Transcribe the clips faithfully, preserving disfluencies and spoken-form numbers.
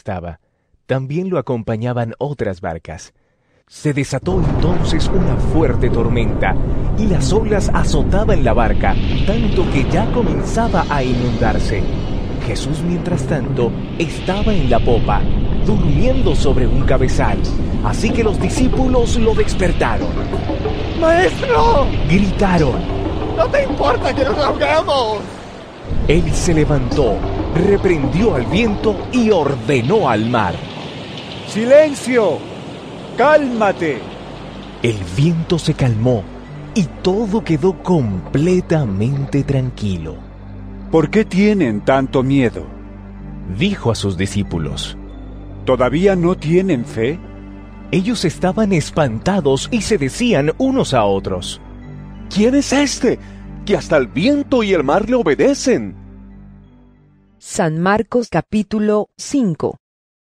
estaba, también lo acompañaban otras barcas. Se desató entonces una fuerte tormenta, y las olas azotaban la barca, tanto que ya comenzaba a inundarse. Jesús, mientras tanto, estaba en la popa, durmiendo sobre un cabezal, así que los discípulos lo despertaron. ¡Maestro!, gritaron. ¡No te importa que nos ahogamos! Él se levantó, reprendió al viento y ordenó al mar. ¡Silencio! ¡Cálmate! El viento se calmó y todo quedó completamente tranquilo. ¿Por qué tienen tanto miedo?, dijo a sus discípulos. ¿Todavía no tienen fe? Ellos estaban espantados y se decían unos a otros: ¿Quién es este, que hasta el viento y el mar le obedecen? San Marcos capítulo cinco.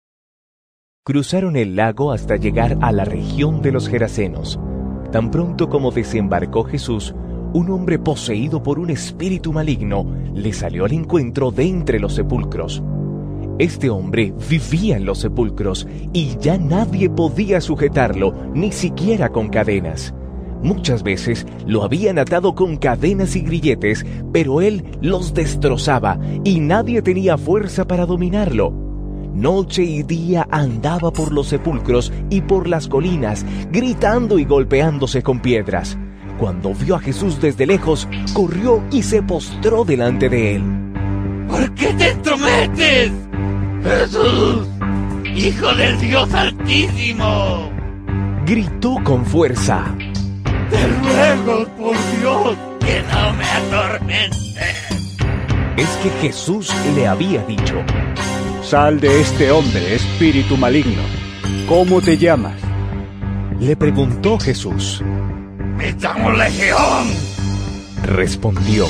Cruzaron el lago hasta llegar a la región de los Gerasenos. Tan pronto como desembarcó Jesús, un hombre poseído por un espíritu maligno le salió al encuentro de entre los sepulcros. Este hombre vivía en los sepulcros y ya nadie podía sujetarlo, ni siquiera con cadenas. Muchas veces lo habían atado con cadenas y grilletes, pero él los destrozaba y nadie tenía fuerza para dominarlo. Noche y día andaba por los sepulcros y por las colinas, gritando y golpeándose con piedras. Cuando vio a Jesús desde lejos, corrió y se postró delante de él. ¿Por qué te entrometes, Jesús, Hijo del Dios Altísimo?, gritó con fuerza. Te ruego, por Dios, que no me atormentes. Es que Jesús le había dicho: Sal de este hombre, espíritu maligno. ¿Cómo te llamas?, le preguntó Jesús. Me llamo Legión, respondió,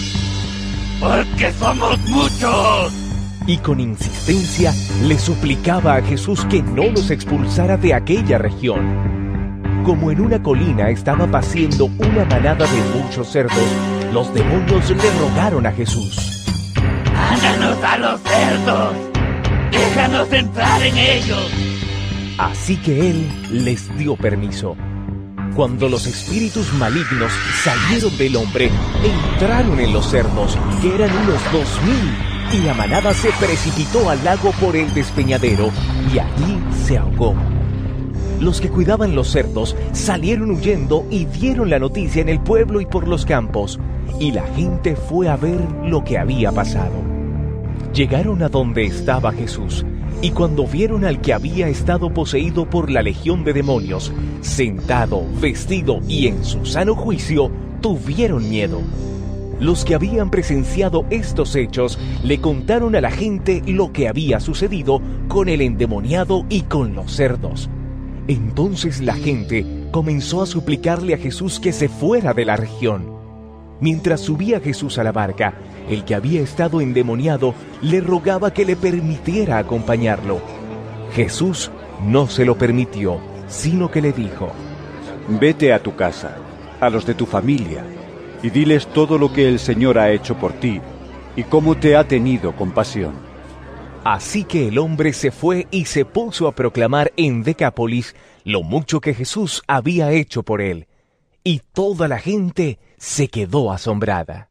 porque somos muchos. Y con insistencia le suplicaba a Jesús que no los expulsara de aquella región. Como en una colina estaba paciendo una manada de muchos cerdos, los demonios le rogaron a Jesús: ¡Ánanos a los cerdos! ¡Déjanos entrar en ellos! Así que él les dio permiso. Cuando los espíritus malignos salieron del hombre, entraron en los cerdos, que eran unos dos mil, y la manada se precipitó al lago por el despeñadero, y allí se ahogó. Los que cuidaban los cerdos salieron huyendo y dieron la noticia en el pueblo y por los campos, y la gente fue a ver lo que había pasado. Llegaron a donde estaba Jesús, y cuando vieron al que había estado poseído por la legión de demonios, sentado, vestido y en su sano juicio, tuvieron miedo. Los que habían presenciado estos hechos le contaron a la gente lo que había sucedido con el endemoniado y con los cerdos. Entonces la gente comenzó a suplicarle a Jesús que se fuera de la región. Mientras subía Jesús a la barca, el que había estado endemoniado le rogaba que le permitiera acompañarlo. Jesús no se lo permitió, sino que le dijo: Vete a tu casa, a los de tu familia, y diles todo lo que el Señor ha hecho por ti y cómo te ha tenido compasión. Así que el hombre se fue y se puso a proclamar en Decápolis lo mucho que Jesús había hecho por él, y toda la gente se quedó asombrada.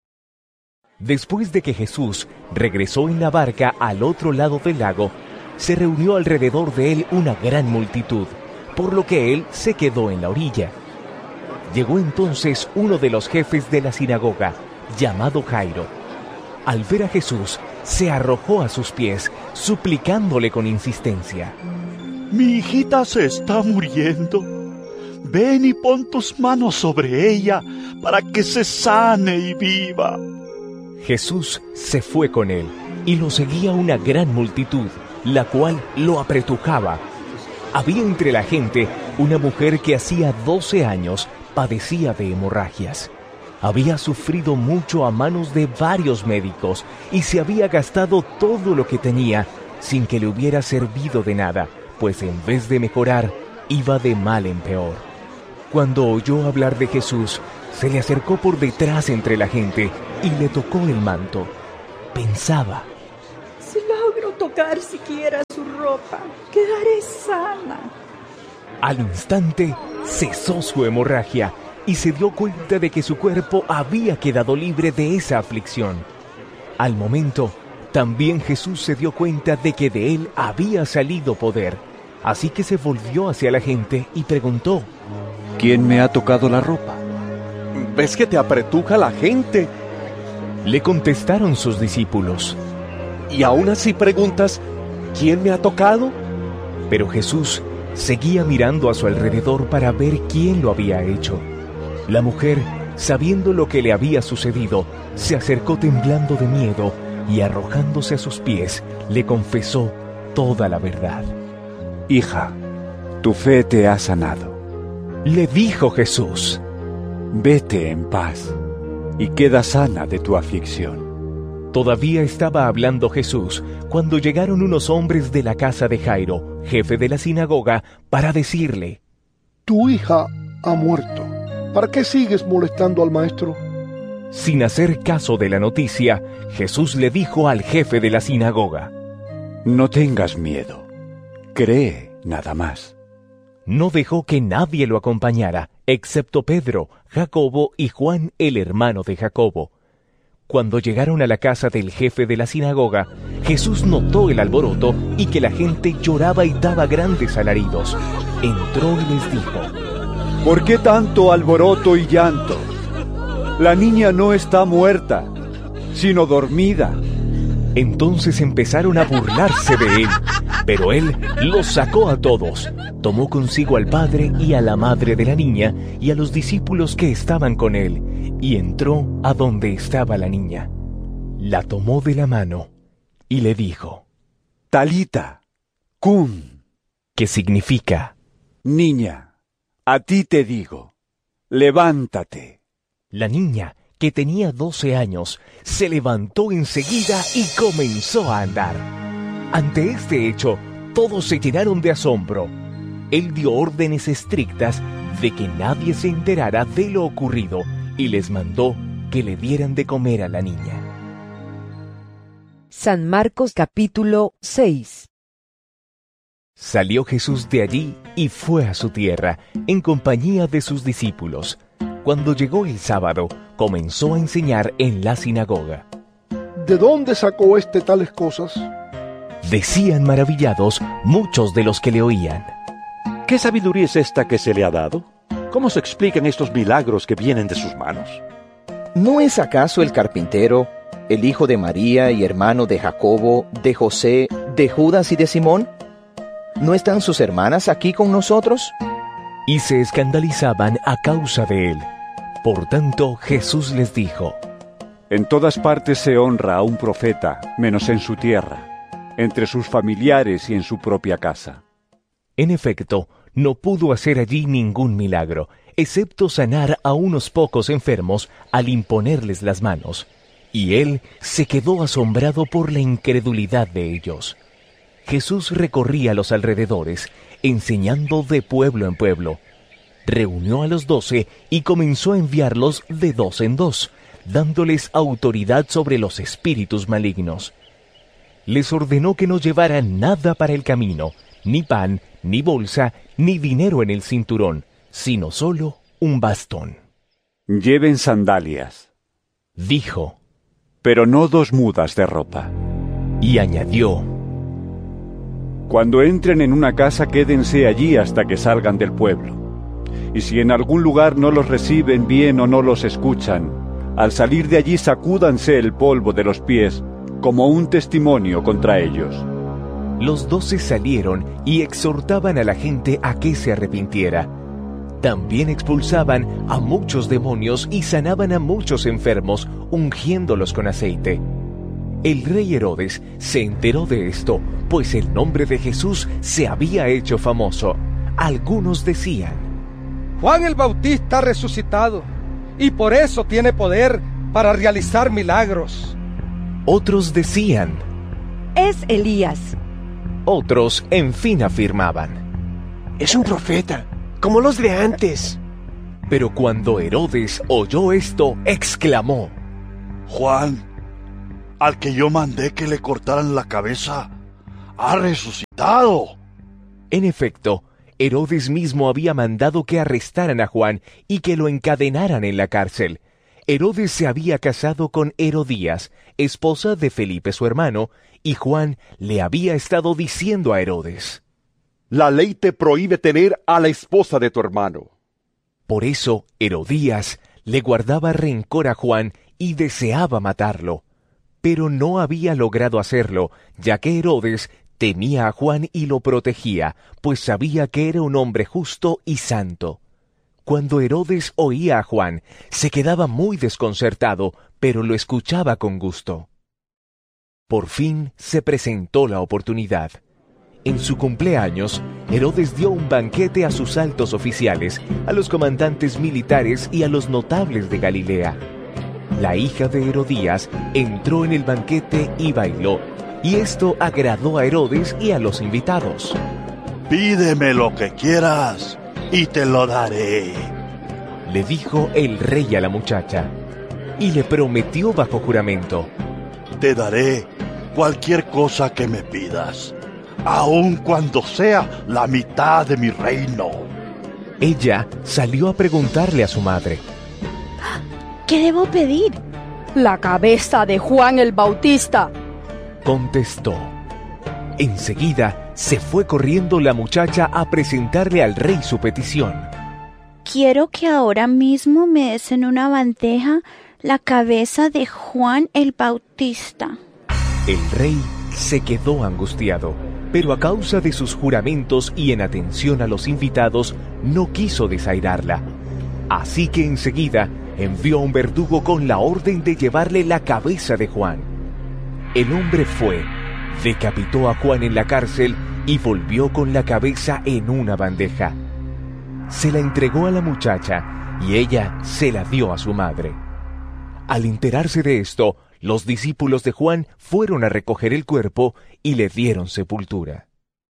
Después de que Jesús regresó en la barca al otro lado del lago, se reunió alrededor de él una gran multitud, por lo que él se quedó en la orilla. Llegó entonces uno de los jefes de la sinagoga, llamado Jairo. Al ver a Jesús, se arrojó a sus pies, suplicándole con insistencia: Mi hijita se está muriendo. Ven y pon tus manos sobre ella para que se sane y viva. Jesús se fue con él, y lo seguía una gran multitud, la cual lo apretujaba. Había entre la gente una mujer que hacía doce años padecía de hemorragias. Había sufrido mucho a manos de varios médicos y se había gastado todo lo que tenía sin que le hubiera servido de nada, pues en vez de mejorar, iba de mal en peor. Cuando oyó hablar de Jesús, se le acercó por detrás entre la gente y le tocó el manto. Pensaba: si logro tocar tocar siquiera su ropa, quedaré sana. Al instante cesó su hemorragia y se dio cuenta de que su cuerpo había quedado libre de esa aflicción. Al momento, también Jesús se dio cuenta de que de él había salido poder, así que se volvió hacia la gente y preguntó: ¿Quién me ha tocado la ropa? ¿Ves que te apretuja la gente? Le contestaron sus discípulos. ¿Y aún así preguntas, ¿quién me ha tocado? Pero Jesús seguía mirando a su alrededor para ver quién lo había hecho. La mujer, sabiendo lo que le había sucedido, se acercó temblando de miedo y arrojándose a sus pies, le confesó toda la verdad. Hija, tu fe te ha sanado. Le dijo Jesús: Vete en paz y queda sana de tu aflicción. Todavía estaba hablando Jesús cuando llegaron unos hombres de la casa de Jairo, jefe de la sinagoga, para decirle: Tu hija ha muerto. ¿Para qué sigues molestando al maestro? Sin hacer caso de la noticia, Jesús le dijo al jefe de la sinagoga: No tengas miedo, cree nada más. No dejó que nadie lo acompañara, excepto Pedro, Jacobo y Juan, el hermano de Jacobo. Cuando llegaron a la casa del jefe de la sinagoga, Jesús notó el alboroto y que la gente lloraba y daba grandes alaridos. Entró y les dijo: ¿Por qué tanto alboroto y llanto? La niña no está muerta, sino dormida. Entonces empezaron a burlarse de él, pero él los sacó a todos. Tomó consigo al padre y a la madre de la niña y a los discípulos que estaban con él, y entró a donde estaba la niña. La tomó de la mano y le dijo: Talita, cum, que significa: Niña, a ti te digo, levántate. La niña, que tenía doce años, se levantó enseguida y comenzó a andar. Ante este hecho, todos se llenaron de asombro. Él dio órdenes estrictas de que nadie se enterara de lo ocurrido y les mandó que le dieran de comer a la niña. San Marcos capítulo seis. Salió Jesús de allí y fue a su tierra, en compañía de sus discípulos. Cuando llegó el sábado, comenzó a enseñar en la sinagoga. ¿De dónde sacó este tales cosas? Decían maravillados muchos de los que le oían. ¿Qué sabiduría es esta que se le ha dado? ¿Cómo se explican estos milagros que vienen de sus manos? ¿No es acaso el carpintero, el hijo de María y hermano de Jacobo, de José, de Judas y de Simón? ¿No están sus hermanas aquí con nosotros? Y se escandalizaban a causa de él. Por tanto, Jesús les dijo: En todas partes se honra a un profeta, menos en su tierra, entre sus familiares y en su propia casa. En efecto, no pudo hacer allí ningún milagro, excepto sanar a unos pocos enfermos al imponerles las manos. Y él se quedó asombrado por la incredulidad de ellos. Jesús recorría los alrededores, enseñando de pueblo en pueblo. Reunió a los doce y comenzó a enviarlos de dos en dos, dándoles autoridad sobre los espíritus malignos. Les ordenó que no llevaran nada para el camino, ni pan, ni bolsa, ni dinero en el cinturón, sino solo un bastón. Lleven sandalias, dijo, pero no dos mudas de ropa. Y añadió: Cuando entren en una casa, quédense allí hasta que salgan del pueblo. Y si en algún lugar no los reciben bien o no los escuchan, al salir de allí sacúdanse el polvo de los pies como un testimonio contra ellos. Los doce salieron y exhortaban a la gente a que se arrepintiera. También expulsaban a muchos demonios y sanaban a muchos enfermos, ungiéndolos con aceite. El rey Herodes se enteró de esto, pues el nombre de Jesús se había hecho famoso. Algunos decían: Juan el Bautista ha resucitado, y por eso tiene poder para realizar milagros. Otros decían: Es Elías. Otros, en fin, afirmaban: Es un profeta, como los de antes. Pero cuando Herodes oyó esto, exclamó: Juan, al que yo mandé que le cortaran la cabeza, ha resucitado. En efecto, Herodes mismo había mandado que arrestaran a Juan y que lo encadenaran en la cárcel. Herodes se había casado con Herodías, esposa de Felipe su hermano, y Juan le había estado diciendo a Herodes: La ley te prohíbe tener a la esposa de tu hermano. Por eso Herodías le guardaba rencor a Juan y deseaba matarlo, pero no había logrado hacerlo, ya que Herodes temía a Juan y lo protegía, pues sabía que era un hombre justo y santo. Cuando Herodes oía a Juan, se quedaba muy desconcertado, pero lo escuchaba con gusto. Por fin se presentó la oportunidad. En su cumpleaños, Herodes dio un banquete a sus altos oficiales, a los comandantes militares y a los notables de Galilea. La hija de Herodías entró en el banquete y bailó, y esto agradó a Herodes y a los invitados. Pídeme lo que quieras y te lo daré, le dijo el rey a la muchacha, y le prometió bajo juramento: te daré cualquier cosa que me pidas, aun cuando sea la mitad de mi reino. Ella salió a preguntarle a su madre: ¿qué debo pedir? La cabeza de Juan el Bautista, contestó. Enseguida se fue corriendo la muchacha a presentarle al rey su petición. Quiero que ahora mismo me des en una bandeja la cabeza de Juan el Bautista. El rey se quedó angustiado, pero a causa de sus juramentos y en atención a los invitados, no quiso desairarla. Así que enseguida envió a un verdugo con la orden de llevarle la cabeza de Juan. El hombre fue, decapitó a Juan en la cárcel y volvió con la cabeza en una bandeja. Se la entregó a la muchacha y ella se la dio a su madre. Al enterarse de esto, los discípulos de Juan fueron a recoger el cuerpo y le dieron sepultura.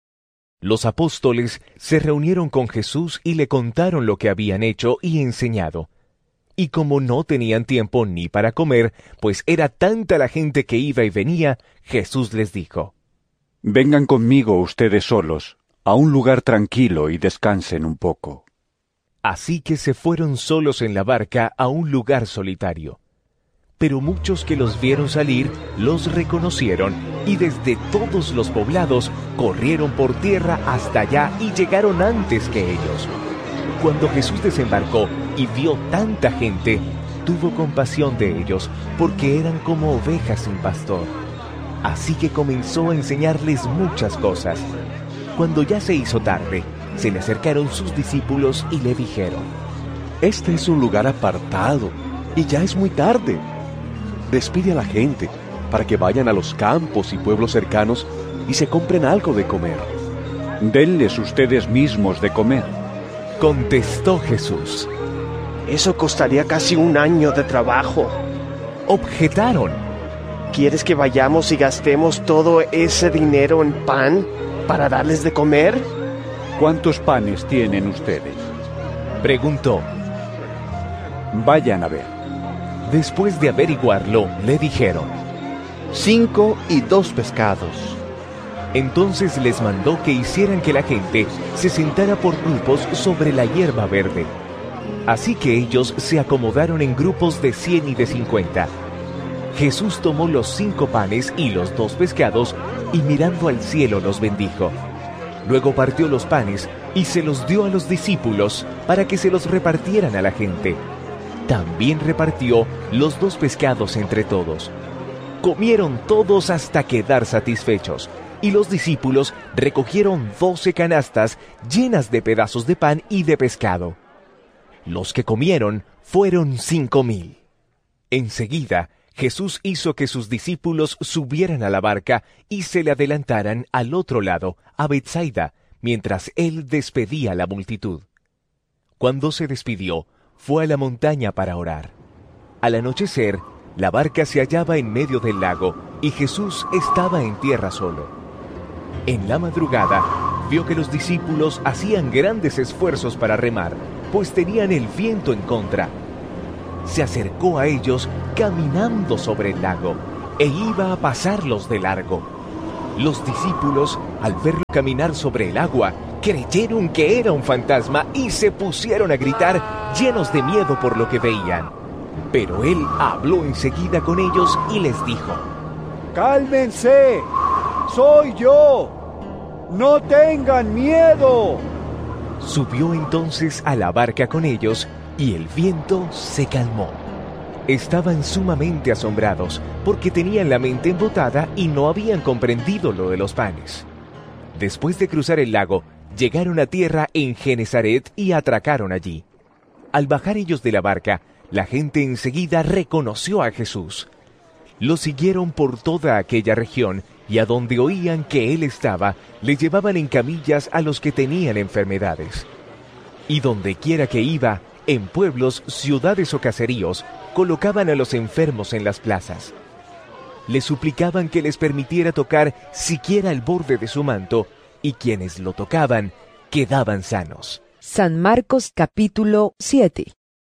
Los apóstoles se reunieron con Jesús y le contaron lo que habían hecho y enseñado. Y como no tenían tiempo ni para comer, pues era tanta la gente que iba y venía, Jesús les dijo: Vengan conmigo ustedes solos, a un lugar tranquilo y descansen un poco. Así que se fueron solos en la barca a un lugar solitario. Pero muchos que los vieron salir los reconocieron y desde todos los poblados corrieron por tierra hasta allá y llegaron antes que ellos. Cuando Jesús desembarcó y vio tanta gente, tuvo compasión de ellos, porque eran como ovejas sin pastor. Así que comenzó a enseñarles muchas cosas. Cuando ya se hizo tarde, se le acercaron sus discípulos y le dijeron: Este es un lugar apartado y ya es muy tarde. Despide a la gente para que vayan a los campos y pueblos cercanos y se compren algo de comer. Denles ustedes mismos de comer, contestó Jesús. Eso costaría casi un año de trabajo, objetaron. ¿Quieres que vayamos y gastemos todo ese dinero en pan para darles de comer? ¿Cuántos panes tienen ustedes?, preguntó. Vayan a ver. Después de averiguarlo, le dijeron: Cinco y dos pescados. Entonces les mandó que hicieran que la gente se sentara por grupos sobre la hierba verde. Así que ellos se acomodaron en grupos de cien y de cincuenta. Jesús tomó los cinco panes y los dos pescados y mirando al cielo los bendijo. Luego partió los panes y se los dio a los discípulos para que se los repartieran a la gente. También repartió los dos pescados entre todos. Comieron todos hasta quedar satisfechos, y los discípulos recogieron doce canastas llenas de pedazos de pan y de pescado. Los que comieron fueron cinco mil. Enseguida, Jesús hizo que sus discípulos subieran a la barca y se le adelantaran al otro lado, a Betsaida, mientras él despedía a la multitud. Cuando se despidió, fue a la montaña para orar. Al anochecer, la barca se hallaba en medio del lago y Jesús estaba en tierra solo. En la madrugada, vio que los discípulos hacían grandes esfuerzos para remar, pues tenían el viento en contra. Se acercó a ellos caminando sobre el lago e iba a pasarlos de largo. Los discípulos, al verlo caminar sobre el agua, creyeron que era un fantasma y se pusieron a gritar, llenos de miedo por lo que veían. Pero él habló enseguida con ellos y les dijo: ¡Cálmense! ¡Soy yo! ¡No tengan miedo! Subió entonces a la barca con ellos y el viento se calmó. Estaban sumamente asombrados porque tenían la mente embotada y no habían comprendido lo de los panes. Después de cruzar el lago, llegaron a tierra en Genesaret y atracaron allí. Al bajar ellos de la barca, la gente enseguida reconoció a Jesús. Lo siguieron por toda aquella región y a donde oían que él estaba, le llevaban en camillas a los que tenían enfermedades. Y donde quiera que iba, en pueblos, ciudades o caseríos, colocaban a los enfermos en las plazas. Le suplicaban que les permitiera tocar siquiera el borde de su manto, y quienes lo tocaban quedaban sanos. San Marcos capítulo siete.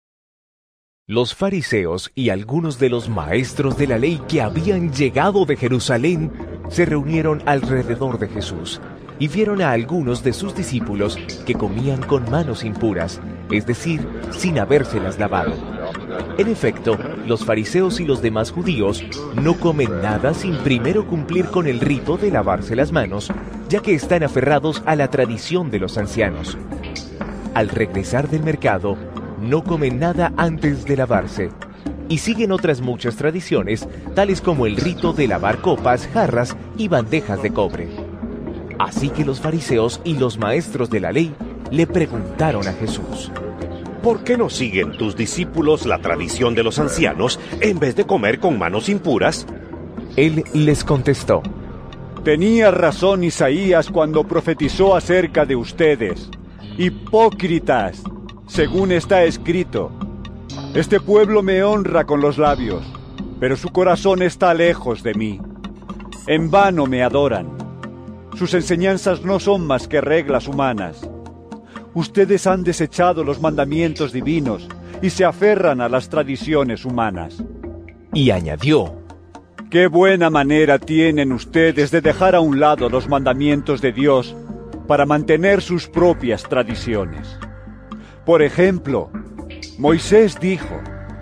Los fariseos y algunos de los maestros de la ley que habían llegado de Jerusalén se reunieron alrededor de Jesús y vieron a algunos de sus discípulos que comían con manos impuras, es decir, sin habérselas lavado. En efecto, los fariseos y los demás judíos no comen nada sin primero cumplir con el rito de lavarse las manos, ya que están aferrados a la tradición de los ancianos. Al regresar del mercado, no comen nada antes de lavarse, y siguen otras muchas tradiciones, tales como el rito de lavar copas, jarras y bandejas de cobre. Así que los fariseos y los maestros de la ley le preguntaron a Jesús: ¿por qué no siguen tus discípulos la tradición de los ancianos en vez de comer con manos impuras? Él les contestó: tenía razón Isaías cuando profetizó acerca de ustedes, hipócritas, según está escrito: este pueblo me honra con los labios, pero su corazón está lejos de mí. En vano me adoran. Sus enseñanzas no son más que reglas humanas. Ustedes han desechado los mandamientos divinos y se aferran a las tradiciones humanas. Y añadió: qué buena manera tienen ustedes de dejar a un lado los mandamientos de Dios para mantener sus propias tradiciones. Por ejemplo, Moisés dijo: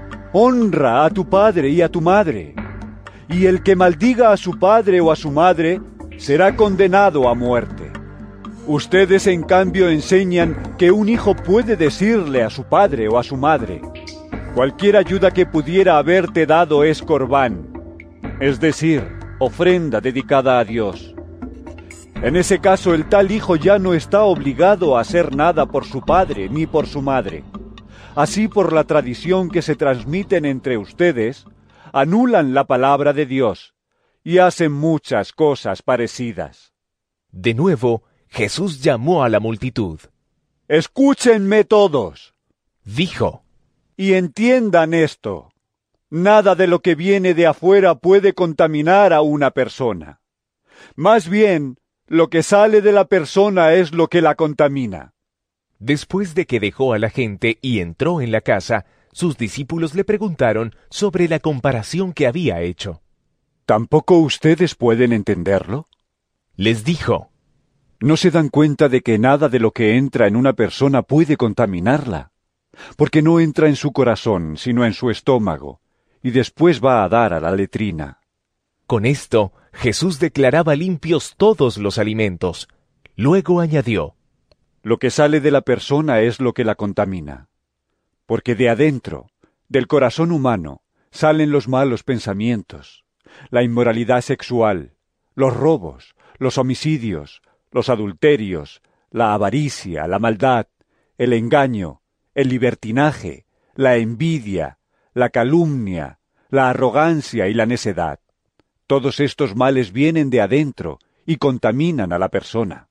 honra a tu padre y a tu madre, y el que maldiga a su padre o a su madre será condenado a muerte. Ustedes, en cambio, enseñan que un hijo puede decirle a su padre o a su madre: cualquier ayuda que pudiera haberte dado es corbán, es decir, ofrenda dedicada a Dios. En ese caso, el tal hijo ya no está obligado a hacer nada por su padre ni por su madre. Así, por la tradición que se transmiten entre ustedes, anulan la palabra de Dios y hacen muchas cosas parecidas. De nuevo, Jesús llamó a la multitud. Escúchenme todos, dijo, y entiendan esto: nada de lo que viene de afuera puede contaminar a una persona. Más bien, lo que sale de la persona es lo que la contamina. Después de que dejó a la gente y entró en la casa, sus discípulos le preguntaron sobre la comparación que había hecho. ¿Tampoco ustedes pueden entenderlo? Les dijo: ¿no se dan cuenta de que nada de lo que entra en una persona puede contaminarla? Porque no entra en su corazón, sino en su estómago, y después va a dar a la letrina. Con esto, Jesús declaraba limpios todos los alimentos. Luego añadió: lo que sale de la persona es lo que la contamina. Porque de adentro, del corazón humano, salen los malos pensamientos, la inmoralidad sexual, los robos, los homicidios, los adulterios, la avaricia, la maldad, el engaño, el libertinaje, la envidia, la calumnia, la arrogancia y la necedad. Todos estos males vienen de adentro y contaminan a la persona.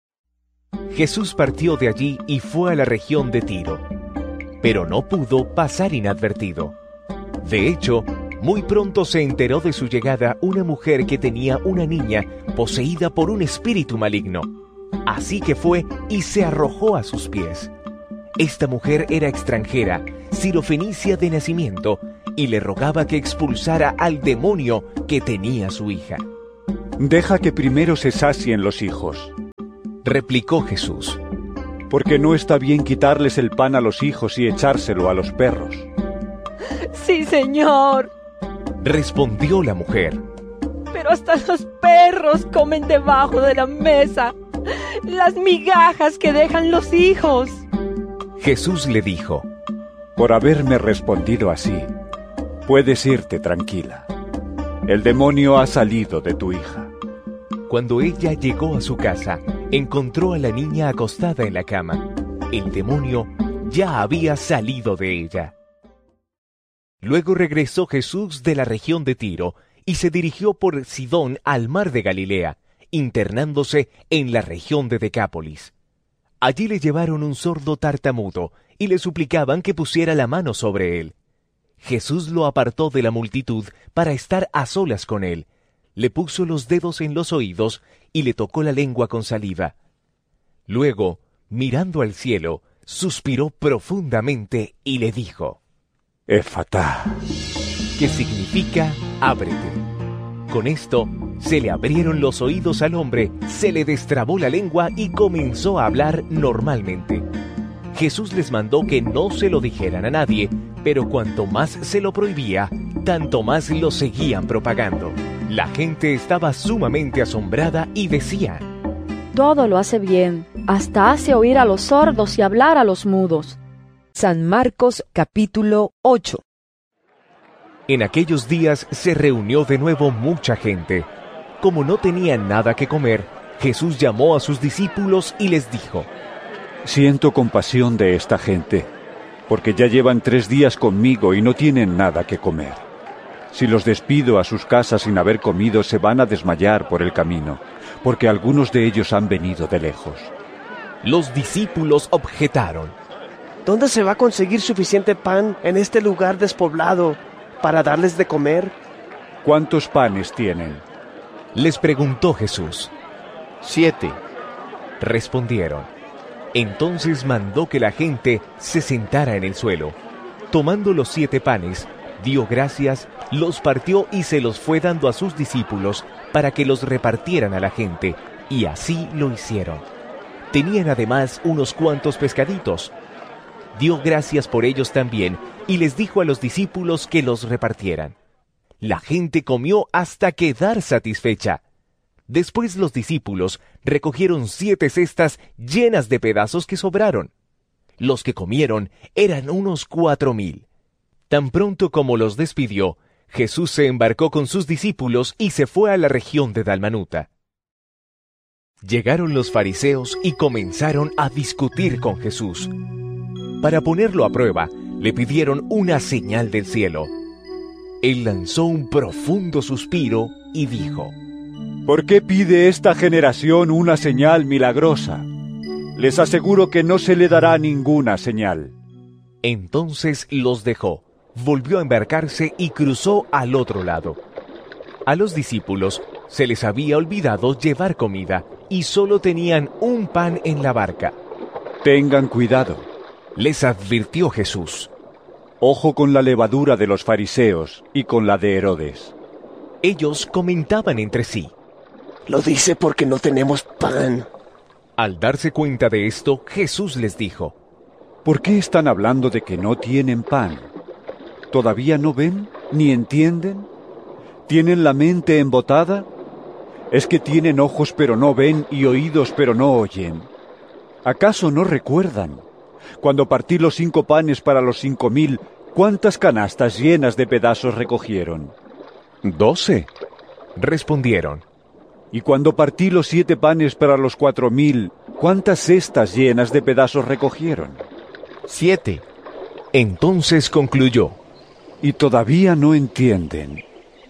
Jesús partió de allí y fue a la región de Tiro, pero no pudo pasar inadvertido. De hecho, muy pronto se enteró de su llegada una mujer que tenía una niña poseída por un espíritu maligno. Así que fue y se arrojó a sus pies. Esta mujer era extranjera, sirofenicia de nacimiento, y le rogaba que expulsara al demonio que tenía su hija. Deja que primero se sacien los hijos. Replicó Jesús. Porque no está bien quitarles el pan a los hijos y echárselo a los perros. Sí, Señor. Respondió la mujer. Pero hasta los perros comen debajo de la mesa las migajas que dejan los hijos. Jesús le dijo: Por haberme respondido así, puedes irte tranquila. El demonio ha salido de tu hija. Cuando ella llegó a su casa, encontró a la niña acostada en la cama. El demonio ya había salido de ella. Luego regresó Jesús de la región de Tiro y se dirigió por Sidón al mar de Galilea, internándose en la región de Decápolis. Allí le llevaron un sordo tartamudo y le suplicaban que pusiera la mano sobre él. Jesús lo apartó de la multitud para estar a solas con él. Le puso los dedos en los oídos y le tocó la lengua con saliva. Luego, mirando al cielo, suspiró profundamente y le dijo: Efatá, que significa ábrete. Con esto, se le abrieron los oídos al hombre, se le destrabó la lengua y comenzó a hablar normalmente. Jesús les mandó que no se lo dijeran a nadie, pero cuanto más se lo prohibía, tanto más lo seguían propagando. La gente estaba sumamente asombrada y decía: Todo lo hace bien, hasta hace oír a los sordos y hablar a los mudos. San Marcos capítulo ocho. En aquellos días se reunió de nuevo mucha gente. Como no tenían nada que comer, Jesús llamó a sus discípulos y les dijo: Siento compasión de esta gente, porque ya llevan tres días conmigo y no tienen nada que comer. Si los despido a sus casas sin haber comido, se van a desmayar por el camino, porque algunos de ellos han venido de lejos. Los discípulos objetaron: ¿Dónde se va a conseguir suficiente pan en este lugar despoblado para darles de comer? ¿Cuántos panes tienen? Les preguntó Jesús. Siete. Respondieron. Entonces mandó que la gente se sentara en el suelo. Tomando los siete panes, dio gracias, los partió y se los fue dando a sus discípulos para que los repartieran a la gente, y así lo hicieron. Tenían además unos cuantos pescaditos. Dio gracias por ellos también y les dijo a los discípulos que los repartieran. La gente comió hasta quedar satisfecha. Después los discípulos recogieron siete cestas llenas de pedazos que sobraron. Los que comieron eran unos cuatro mil. Tan pronto como los despidió, Jesús se embarcó con sus discípulos y se fue a la región de Dalmanuta. Llegaron los fariseos y comenzaron a discutir con Jesús. Para ponerlo a prueba, le pidieron una señal del cielo. Él lanzó un profundo suspiro y dijo: ¿Por qué pide esta generación una señal milagrosa? Les aseguro que no se le dará ninguna señal. Entonces los dejó, volvió a embarcarse y cruzó al otro lado. A los discípulos se les había olvidado llevar comida y solo tenían un pan en la barca. Tengan cuidado, les advirtió Jesús. Ojo con la levadura de los fariseos y con la de Herodes. Ellos comentaban entre sí: Lo dice porque no tenemos pan. Al darse cuenta de esto, Jesús les dijo: ¿Por qué están hablando de que no tienen pan? ¿Todavía no ven ni entienden? ¿Tienen la mente embotada? ¿Es que tienen ojos pero no ven y oídos pero no oyen? ¿Acaso no recuerdan? Cuando partí los cinco panes para los cinco mil, ¿cuántas canastas llenas de pedazos recogieron? Doce, respondieron. Y cuando partí los siete panes para los cuatro mil, ¿cuántas cestas llenas de pedazos recogieron? Siete. Entonces concluyó: Y todavía no entienden.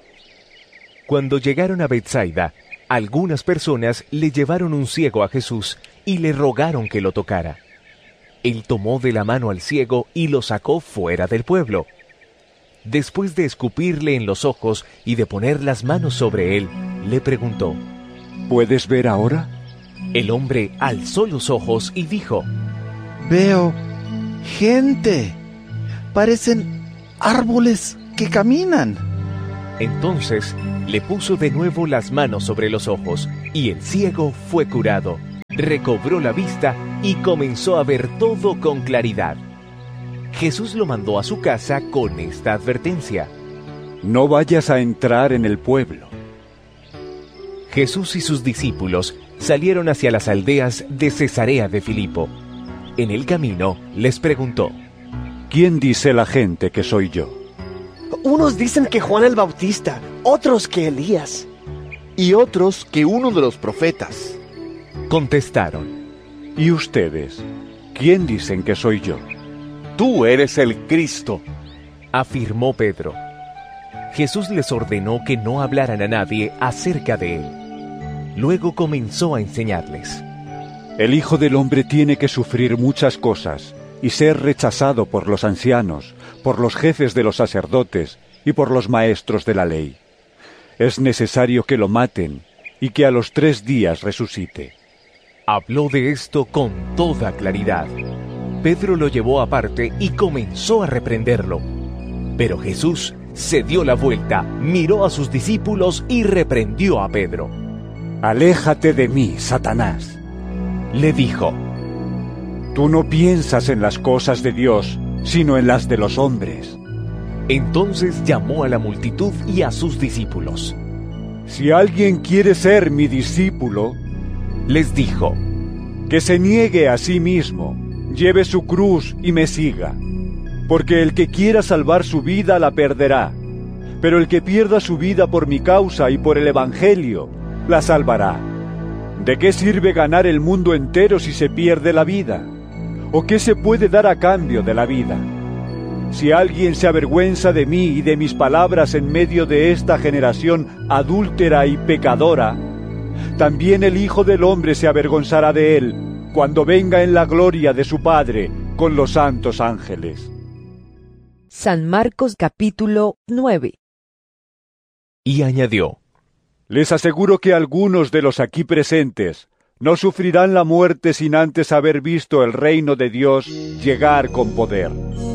Cuando llegaron a Betsaida, algunas personas le llevaron un ciego a Jesús y le rogaron que lo tocara. Él tomó de la mano al ciego y lo sacó fuera del pueblo. Después de escupirle en los ojos y de poner las manos sobre él, le preguntó: ¿Puedes ver ahora? El hombre alzó los ojos y dijo: Veo gente. Parecen árboles que caminan. Entonces le puso de nuevo las manos sobre los ojos, y el ciego fue curado, recobró la vista y comenzó a ver todo con claridad. Jesús lo mandó a su casa con esta advertencia: no vayas a entrar en el pueblo. Jesús y sus discípulos salieron hacia las aldeas de Cesarea de Filipo. En el camino les preguntó: ¿quién dice la gente que soy yo? Unos dicen que Juan el Bautista, otros que Elías, y otros que uno de los profetas. Contestaron: ¿y ustedes? ¿Quién dicen que soy yo? Tú eres el Cristo, afirmó Pedro. Jesús les ordenó que no hablaran a nadie acerca de él. Luego comenzó a enseñarles: el Hijo del Hombre tiene que sufrir muchas cosas y ser rechazado por los ancianos, por los jefes de los sacerdotes y por los maestros de la ley. Es necesario que lo maten y que a los tres días resucite. Habló de esto con toda claridad. Pedro lo llevó aparte y comenzó a reprenderlo. Pero Jesús se dio la vuelta, miró a sus discípulos y reprendió a Pedro. «Aléjate de mí, Satanás», le dijo. «Tú no piensas en las cosas de Dios, sino en las de los hombres». Entonces llamó a la multitud y a sus discípulos. «Si alguien quiere ser mi discípulo», les dijo, «que se niegue a sí mismo, lleve su cruz y me siga. Porque el que quiera salvar su vida la perderá, pero el que pierda su vida por mi causa y por el Evangelio, la salvará. ¿De qué sirve ganar el mundo entero si se pierde la vida? ¿O qué se puede dar a cambio de la vida? Si alguien se avergüenza de mí y de mis palabras en medio de esta generación adúltera y pecadora, también el Hijo del Hombre se avergonzará de él cuando venga en la gloria de su Padre con los santos ángeles». San Marcos capítulo nueve. Y añadió: les aseguro que algunos de los aquí presentes no sufrirán la muerte sin antes haber visto el reino de Dios llegar con poder.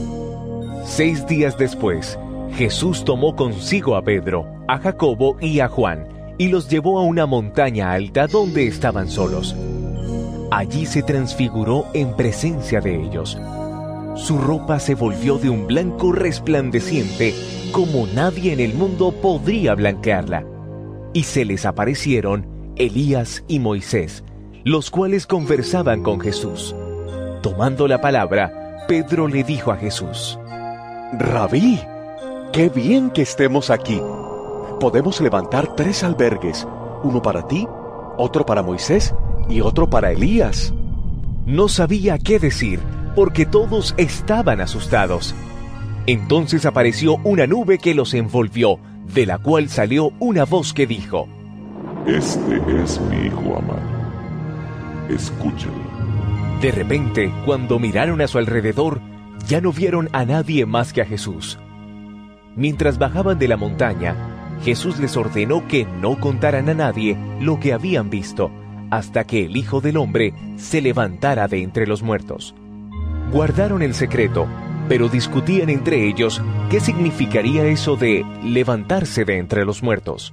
Seis días después, Jesús tomó consigo a Pedro, a Jacobo y a Juan, y los llevó a una montaña alta donde estaban solos. Allí se transfiguró en presencia de ellos. Su ropa se volvió de un blanco resplandeciente, como nadie en el mundo podría blanquearla. Y se les aparecieron Elías y Moisés, los cuales conversaban con Jesús. Tomando la palabra, Pedro le dijo a Jesús: Rabí, qué bien que estemos aquí. Podemos levantar tres albergues, uno para ti, otro para Moisés y otro para Elías. No sabía qué decir, porque todos estaban asustados. Entonces apareció una nube que los envolvió, de la cual salió una voz que dijo: Este es mi hijo amado, escúchalo. De repente, cuando miraron a su alrededor, ya no vieron a nadie más que a Jesús. Mientras bajaban de la montaña, Jesús les ordenó que no contaran a nadie lo que habían visto, hasta que el Hijo del Hombre se levantara de entre los muertos. Guardaron el secreto, pero discutían entre ellos qué significaría eso de levantarse de entre los muertos.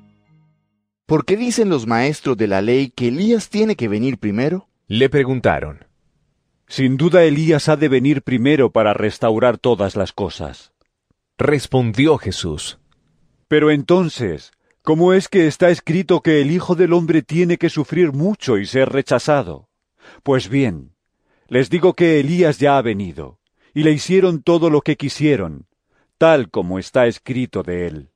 ¿Por qué dicen los maestros de la ley que Elías tiene que venir primero? Le preguntaron. Sin duda Elías ha de venir primero para restaurar todas las cosas. Respondió Jesús. Pero entonces, ¿cómo es que está escrito que el Hijo del Hombre tiene que sufrir mucho y ser rechazado? Pues bien, les digo que Elías ya ha venido, y le hicieron todo lo que quisieron, tal como está escrito de él.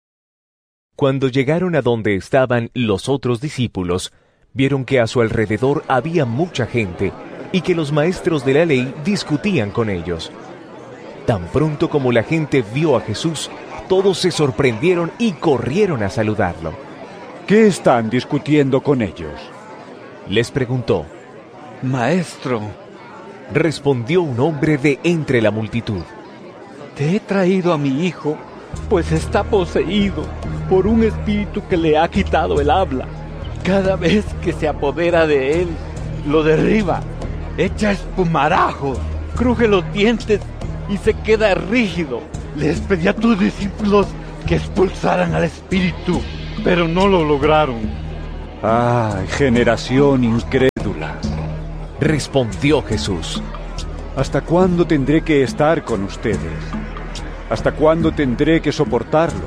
Cuando llegaron a donde estaban los otros discípulos, vieron que a su alrededor había mucha gente, y que los maestros de la ley discutían con ellos. Tan pronto como la gente vio a Jesús, todos se sorprendieron y corrieron a saludarlo. ¿Qué están discutiendo con ellos?, les preguntó. Maestro, respondió un hombre de entre la multitud. Te he traído a mi hijo, pues está poseído por un espíritu que le ha quitado el habla. Cada vez que se apodera de él, lo derriba, echa espumarajos, cruje los dientes y se queda rígido. Les pedí a tus discípulos que expulsaran al espíritu, pero no lo lograron. ¡Ay, generación incrédula! Respondió Jesús. ¿Hasta cuándo tendré que estar con ustedes? ¿Hasta cuándo tendré que soportarlos?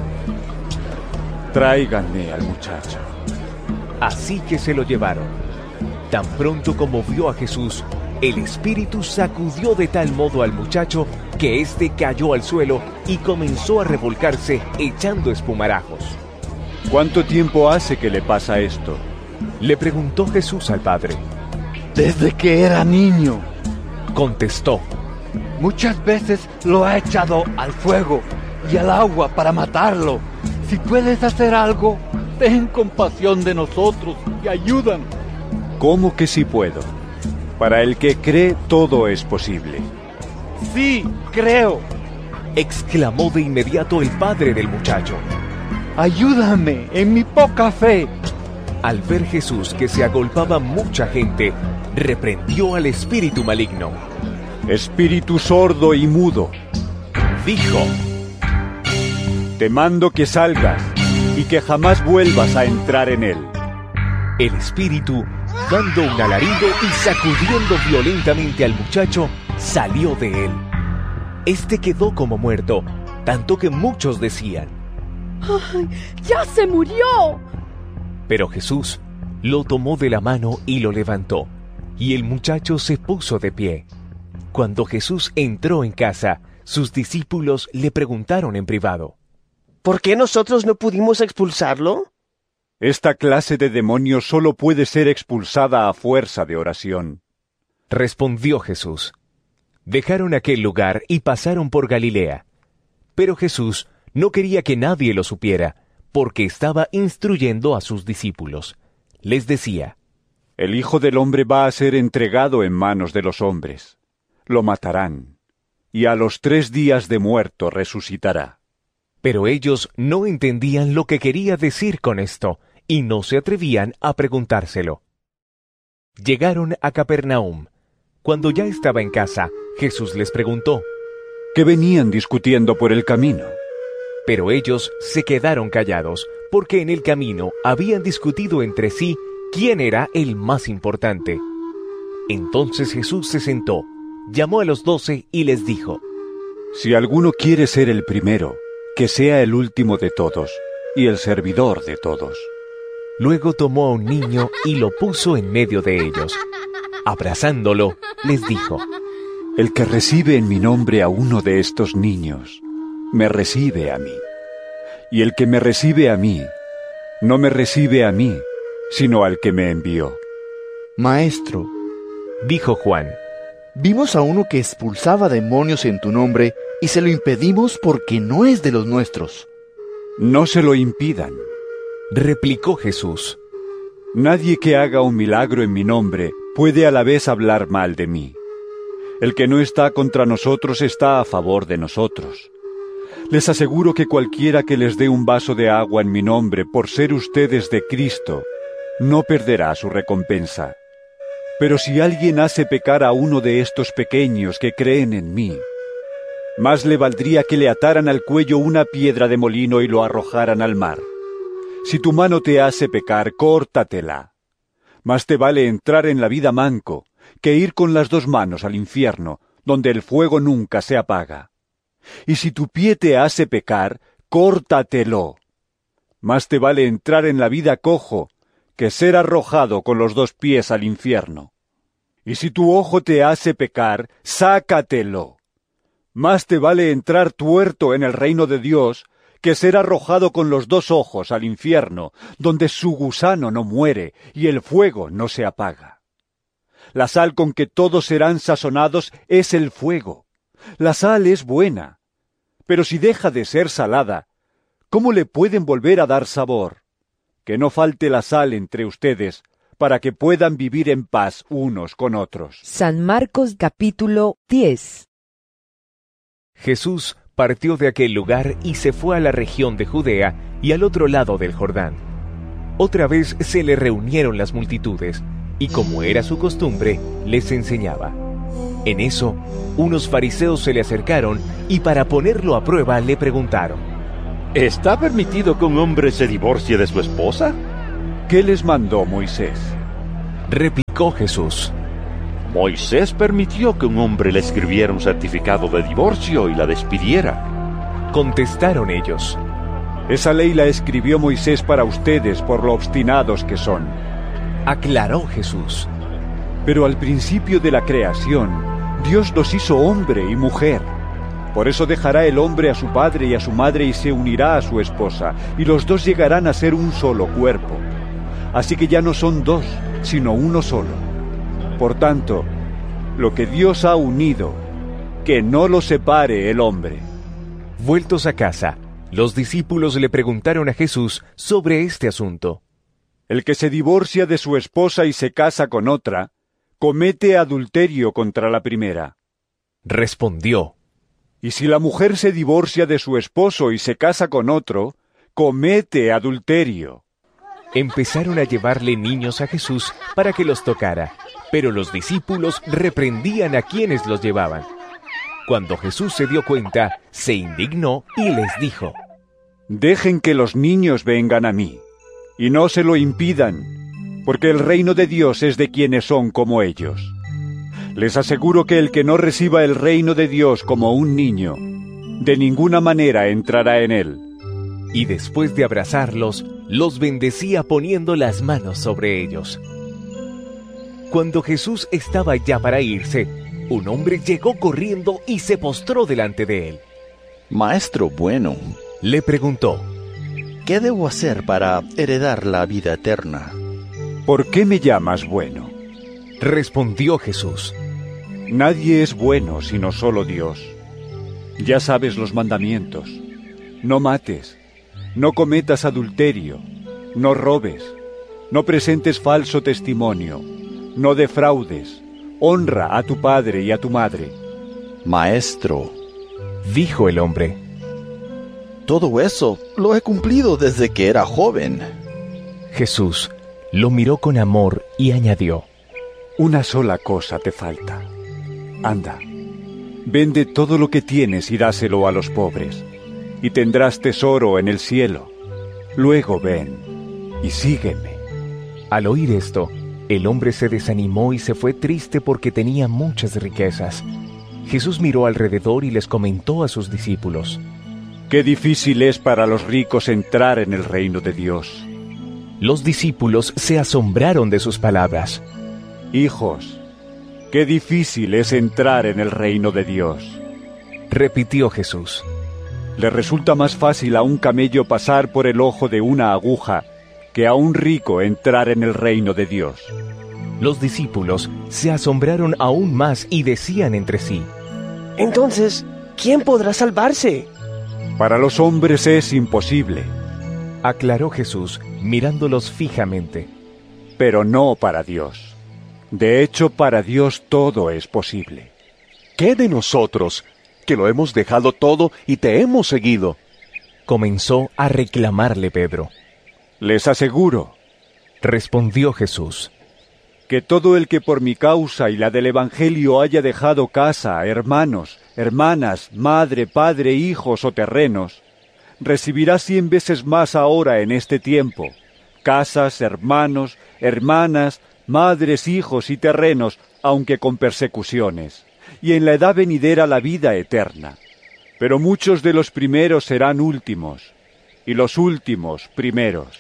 Tráiganme al muchacho. Así que se lo llevaron. Tan pronto como vio a Jesús, el espíritu sacudió de tal modo al muchacho que éste cayó al suelo y comenzó a revolcarse echando espumarajos. ¿Cuánto tiempo hace que le pasa esto? Le preguntó Jesús al padre. Desde que era niño, contestó. Muchas veces lo ha echado al fuego y al agua para matarlo. Si puedes hacer algo, ten compasión de nosotros y ayúdanos. ¿Cómo que sí puedo? Para el que cree, todo es posible. Sí, creo, exclamó de inmediato el padre del muchacho. Ayúdame en mi poca fe. Al ver Jesús que se agolpaba mucha gente, reprendió al espíritu maligno. Espíritu sordo y mudo, dijo, te mando que salgas y que jamás vuelvas a entrar en él. El espíritu, dando un alarido y sacudiendo violentamente al muchacho, salió de él. Este quedó como muerto, tanto que muchos decían, ¡ay, ya se murió! Pero Jesús lo tomó de la mano y lo levantó, y el muchacho se puso de pie. Cuando Jesús entró en casa, sus discípulos le preguntaron en privado, ¿por qué nosotros no pudimos expulsarlo? Esta clase de demonios solo puede ser expulsada a fuerza de oración. Respondió Jesús. Dejaron aquel lugar y pasaron por Galilea. Pero Jesús no quería que nadie lo supiera, porque estaba instruyendo a sus discípulos. Les decía, el Hijo del Hombre va a ser entregado en manos de los hombres. Lo matarán, y a los tres días de muerto resucitará. Pero ellos no entendían lo que quería decir con esto, y no se atrevían a preguntárselo. Llegaron a Capernaum. Cuando ya estaba en casa, Jesús les preguntó, ¿qué venían discutiendo por el camino? Pero ellos se quedaron callados, porque en el camino habían discutido entre sí quién era el más importante. Entonces Jesús se sentó, llamó a los doce y les dijo, si alguno quiere ser el primero, que sea el último de todos, y el servidor de todos. Luego tomó a un niño y lo puso en medio de ellos. Abrazándolo, les dijo, el que recibe en mi nombre a uno de estos niños, me recibe a mí. Y el que me recibe a mí, no me recibe a mí, sino al que me envió. Maestro, dijo Juan, vimos a uno que expulsaba demonios en tu nombre, y se lo impedimos porque no es de los nuestros. No se lo impidan, replicó Jesús. Nadie que haga un milagro en mi nombre puede a la vez hablar mal de mí. El que no está contra nosotros está a favor de nosotros. Les aseguro que cualquiera que les dé un vaso de agua en mi nombre por ser ustedes de Cristo, no perderá su recompensa. Pero si alguien hace pecar a uno de estos pequeños que creen en mí, más le valdría que le ataran al cuello una piedra de molino y lo arrojaran al mar. Si tu mano te hace pecar, córtatela. Más te vale entrar en la vida manco que ir con las dos manos al infierno, donde el fuego nunca se apaga. Y si tu pie te hace pecar, córtatelo. Más te vale entrar en la vida cojo que ser arrojado con los dos pies al infierno. Y si tu ojo te hace pecar, sácatelo. Más te vale entrar tuerto en el reino de Dios que ser arrojado con los dos ojos al infierno, donde su gusano no muere y el fuego no se apaga. La sal con que todos serán sazonados es el fuego. La sal es buena, pero si deja de ser salada, ¿cómo le pueden volver a dar sabor? Que no falte la sal entre ustedes, para que puedan vivir en paz unos con otros. San Marcos capítulo diez. Jesús partió de aquel lugar y se fue a la región de Judea y al otro lado del Jordán. Otra vez se le reunieron las multitudes, y como era su costumbre, les enseñaba. En eso, unos fariseos se le acercaron y para ponerlo a prueba le preguntaron: ¿Está permitido que un hombre se divorcie de su esposa? ¿Qué les mandó Moisés? Replicó Jesús. Moisés permitió que un hombre le escribiera un certificado de divorcio y la despidiera. Contestaron ellos. Esa ley la escribió Moisés para ustedes por lo obstinados que son. Aclaró Jesús. Pero al principio de la creación, Dios los hizo hombre y mujer. Por eso dejará el hombre a su padre y a su madre y se unirá a su esposa, y los dos llegarán a ser un solo cuerpo. Así que ya no son dos, sino uno solo. Por tanto, lo que Dios ha unido, que no lo separe el hombre. Vueltos a casa, los discípulos le preguntaron a Jesús sobre este asunto. El que se divorcia de su esposa y se casa con otra, comete adulterio contra la primera. Respondió. Y si la mujer se divorcia de su esposo y se casa con otro, comete adulterio. Empezaron a llevarle niños a Jesús para que los tocara, pero los discípulos reprendían a quienes los llevaban. Cuando Jesús se dio cuenta, se indignó y les dijo: Dejen que los niños vengan a mí, y no se lo impidan, porque el reino de Dios es de quienes son como ellos. Les aseguro que el que no reciba el reino de Dios como un niño, de ninguna manera entrará en él. Y después de abrazarlos, los bendecía poniendo las manos sobre ellos. Cuando Jesús estaba ya para irse, un hombre llegó corriendo y se postró delante de él. Maestro bueno, le preguntó: ¿qué debo hacer para heredar la vida eterna? ¿Por qué me llamas bueno? Respondió Jesús: Nadie es bueno sino solo Dios. Ya sabes los mandamientos: no mates, no cometas adulterio, no robes, no presentes falso testimonio, no defraudes, honra a tu padre y a tu madre. Maestro, dijo el hombre, todo eso lo he cumplido desde que era joven. Jesús lo miró con amor y añadió: Una sola cosa te falta. Anda, vende todo lo que tienes y dáselo a los pobres, y tendrás tesoro en el cielo. Luego ven y sígueme. Al oír esto, el hombre se desanimó y se fue triste porque tenía muchas riquezas. Jesús miró alrededor y les comentó a sus discípulos: Qué difícil es para los ricos entrar en el reino de Dios. Los discípulos se asombraron de sus palabras. Hijos, qué difícil es entrar en el reino de Dios. Repitió Jesús. Le resulta más fácil a un camello pasar por el ojo de una aguja que a un rico entrar en el reino de Dios. Los discípulos se asombraron aún más y decían entre sí: Entonces, ¿quién podrá salvarse? Para los hombres es imposible, aclaró Jesús, mirándolos fijamente. Pero no para Dios. De hecho, para Dios todo es posible. ¿Qué de nosotros, que lo hemos dejado todo y te hemos seguido? Comenzó a reclamarle Pedro. Les aseguro, respondió Jesús, que todo el que por mi causa y la del Evangelio haya dejado casa, hermanos, hermanas, madre, padre, hijos o terrenos, recibirá cien veces más ahora en este tiempo, casas, hermanos, hermanas, madres, hijos y terrenos, aunque con persecuciones, y en la edad venidera la vida eterna. Pero muchos de los primeros serán últimos, y los últimos primeros.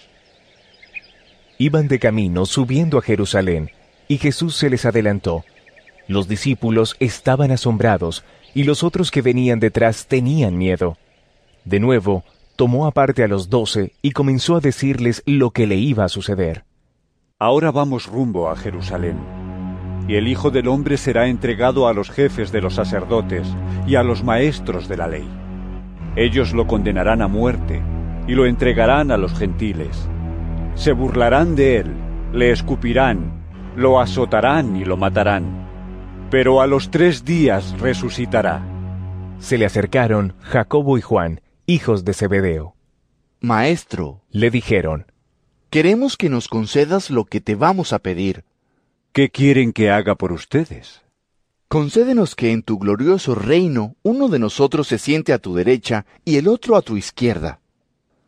Iban de camino subiendo a Jerusalén, y Jesús se les adelantó. Los discípulos estaban asombrados, y los otros que venían detrás tenían miedo. De nuevo, tomó aparte a los doce y comenzó a decirles lo que le iba a suceder. Ahora vamos rumbo a Jerusalén, y el Hijo del Hombre será entregado a los jefes de los sacerdotes y a los maestros de la ley. Ellos lo condenarán a muerte y lo entregarán a los gentiles. Se burlarán de él, le escupirán, lo azotarán y lo matarán. Pero a los tres días resucitará. Se le acercaron Jacobo y Juan, hijos de Zebedeo. Maestro, le dijeron, queremos que nos concedas lo que te vamos a pedir. ¿Qué quieren que haga por ustedes? Concédenos que en tu glorioso reino uno de nosotros se siente a tu derecha y el otro a tu izquierda.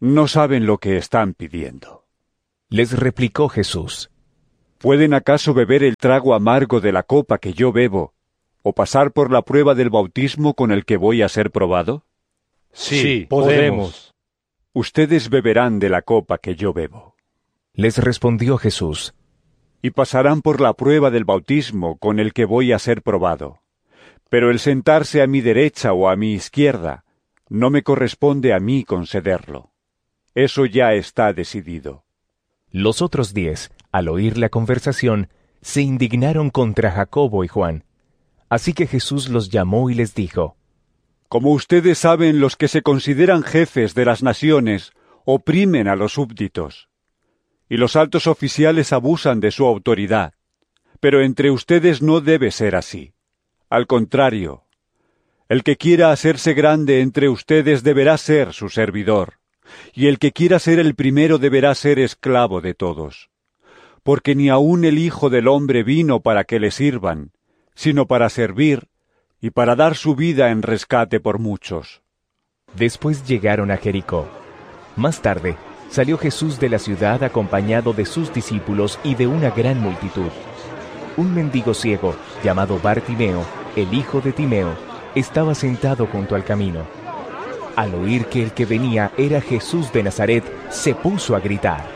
No saben lo que están pidiendo. Les replicó Jesús: ¿Pueden acaso beber el trago amargo de la copa que yo bebo, o pasar por la prueba del bautismo con el que voy a ser probado? Sí, podemos. Ustedes beberán de la copa que yo bebo. Les respondió Jesús: Y pasarán por la prueba del bautismo con el que voy a ser probado. Pero el sentarse a mi derecha o a mi izquierda, no me corresponde a mí concederlo. Eso ya está decidido. Los otros diez, al oír la conversación, se indignaron contra Jacobo y Juan. Así que Jesús los llamó y les dijo: Como ustedes saben, los que se consideran jefes de las naciones oprimen a los súbditos, y los altos oficiales abusan de su autoridad. Pero entre ustedes no debe ser así. Al contrario, el que quiera hacerse grande entre ustedes deberá ser su servidor, y el que quiera ser el primero deberá ser esclavo de todos. Porque ni aun el Hijo del Hombre vino para que le sirvan, sino para servir y para dar su vida en rescate por muchos. Después llegaron a Jericó. Más tarde, salió Jesús de la ciudad acompañado de sus discípulos y de una gran multitud. Un mendigo ciego, llamado Bartimeo, el hijo de Timeo, estaba sentado junto al camino. Al oír que el que venía era Jesús de Nazaret, se puso a gritar: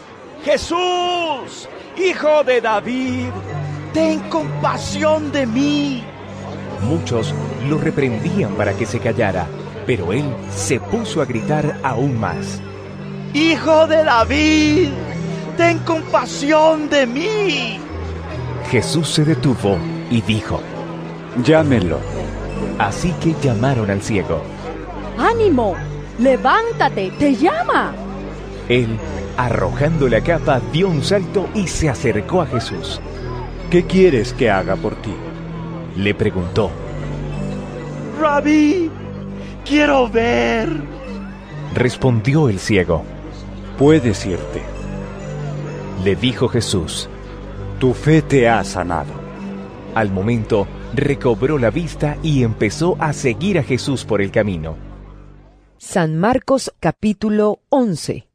¡Jesús, hijo de David, ten compasión de mí! Muchos lo reprendían para que se callara, pero él se puso a gritar aún más: ¡Hijo de David, ten compasión de mí! Jesús se detuvo y dijo: Llámenlo. Así que llamaron al ciego. ¡Ánimo! ¡Levántate! ¡Te llama! Él, arrojando la capa, dio un salto y se acercó a Jesús. ¿Qué quieres que haga por ti?, le preguntó. Rabí, quiero ver. Respondió el ciego. Puedes irte. Le dijo Jesús: Tu fe te ha sanado. Al momento, recobró la vista y empezó a seguir a Jesús por el camino. San Marcos capítulo once.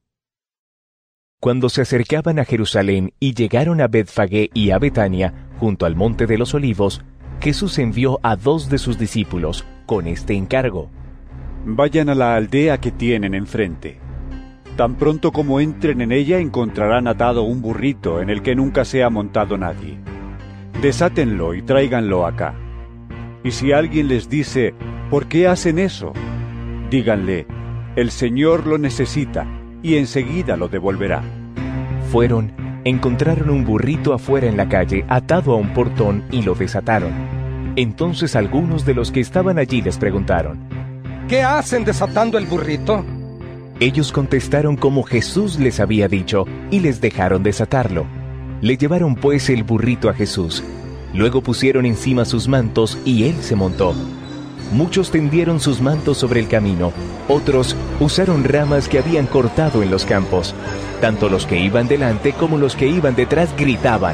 Cuando se acercaban a Jerusalén y llegaron a Betfagé y a Betania, junto al monte de los Olivos, Jesús envió a dos de sus discípulos con este encargo: Vayan a la aldea que tienen enfrente. Tan pronto como entren en ella encontrarán atado un burrito en el que nunca se ha montado nadie. Desátenlo y tráiganlo acá. Y si alguien les dice: ¿por qué hacen eso?, díganle: el Señor lo necesita, y enseguida lo devolverá. Fueron, encontraron un burrito afuera en la calle, atado a un portón, y lo desataron. Entonces algunos de los que estaban allí les preguntaron: ¿qué hacen desatando el burrito? Ellos contestaron como Jesús les había dicho, y les dejaron desatarlo. Le llevaron pues el burrito a Jesús. Luego pusieron encima sus mantos, y él se montó. Muchos tendieron sus mantos sobre el camino, otros usaron ramas que habían cortado en los campos. Tanto los que iban delante como los que iban detrás gritaban: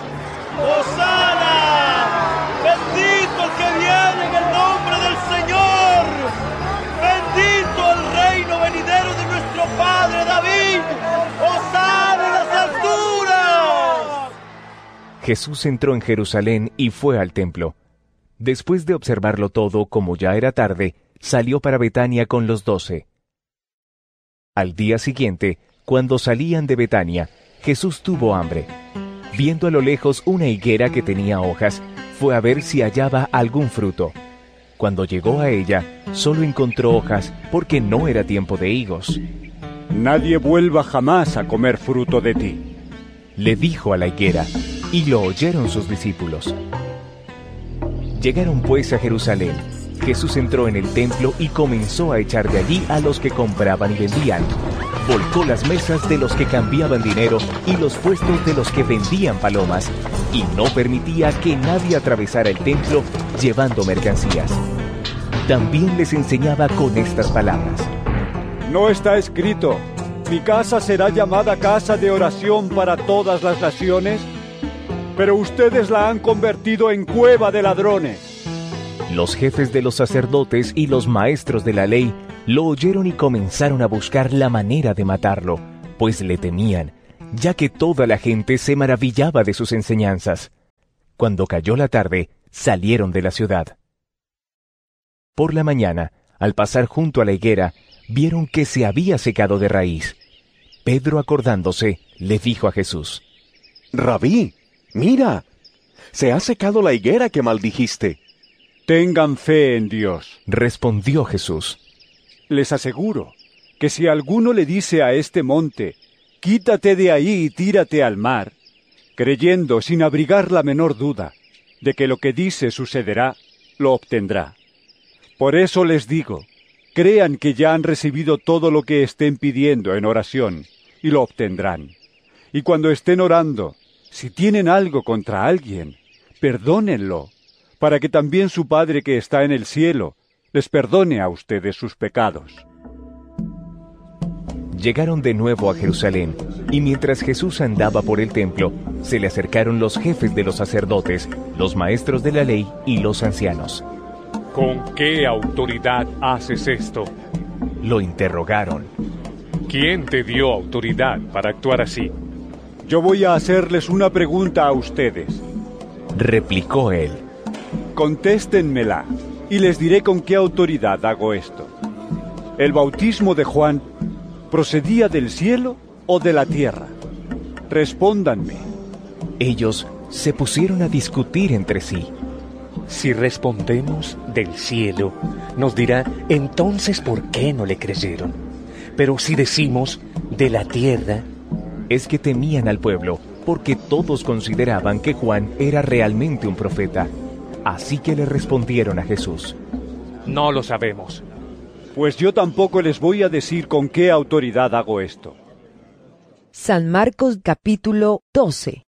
¡Hosana! ¡Bendito el que viene en el nombre del Señor! ¡Bendito el reino venidero de nuestro Padre David! ¡Hosana en las alturas! Jesús entró en Jerusalén y fue al templo. Después de observarlo todo, como ya era tarde, salió para Betania con los doce. Al día siguiente, cuando salían de Betania, Jesús tuvo hambre. Viendo a lo lejos una higuera que tenía hojas, fue a ver si hallaba algún fruto. Cuando llegó a ella, solo encontró hojas, porque no era tiempo de higos. Nadie vuelva jamás a comer fruto de ti, le dijo a la higuera, y lo oyeron sus discípulos. Llegaron pues a Jerusalén. Jesús entró en el templo y comenzó a echar de allí a los que compraban y vendían. Volcó las mesas de los que cambiaban dinero y los puestos de los que vendían palomas, y no permitía que nadie atravesara el templo llevando mercancías. También les enseñaba con estas palabras: No está escrito: mi casa será llamada casa de oración para todas las naciones, pero ustedes la han convertido en cueva de ladrones. Los jefes de los sacerdotes y los maestros de la ley lo oyeron y comenzaron a buscar la manera de matarlo, pues le temían, ya que toda la gente se maravillaba de sus enseñanzas. Cuando cayó la tarde, salieron de la ciudad. Por la mañana, al pasar junto a la higuera, vieron que se había secado de raíz. Pedro, acordándose, le dijo a Jesús: Rabí, mira, se ha secado la higuera que maldijiste. Tengan fe en Dios, respondió Jesús. Les aseguro que si alguno le dice a este monte, quítate de ahí y tírate al mar, creyendo sin abrigar la menor duda de que lo que dice sucederá, lo obtendrá. Por eso les digo, crean que ya han recibido todo lo que estén pidiendo en oración, y lo obtendrán. Y cuando estén orando, si tienen algo contra alguien, perdónenlo, para que también su Padre que está en el cielo les perdone a ustedes sus pecados. Llegaron de nuevo a Jerusalén, y mientras Jesús andaba por el templo, se le acercaron los jefes de los sacerdotes, los maestros de la ley y los ancianos. ¿Con qué autoridad haces esto? Lo interrogaron. ¿Quién te dio autoridad para actuar así? Yo voy a hacerles una pregunta a ustedes, replicó él. Contéstenmela, y les diré con qué autoridad hago esto. ¿El bautismo de Juan procedía del cielo o de la tierra? Respóndanme. Ellos se pusieron a discutir entre sí. Si respondemos del cielo, nos dirá, entonces ¿por qué no le creyeron? Pero si decimos de la tierra... Es que temían al pueblo, porque todos consideraban que Juan era realmente un profeta. Así que le respondieron a Jesús: No lo sabemos. Pues yo tampoco les voy a decir con qué autoridad hago esto. San Marcos capítulo doce.